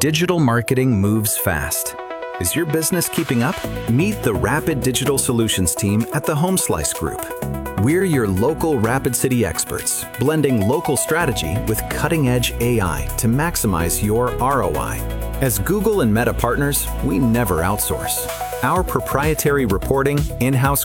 Digital marketing moves fast. Is your business keeping up? Meet the Rapid Digital Solutions team at the HomeSlice Group. We're your local Rapid City experts, blending local strategy with cutting-edge AI to maximize your ROI. As Google and Meta partners, we never outsource. Our proprietary reporting, in-house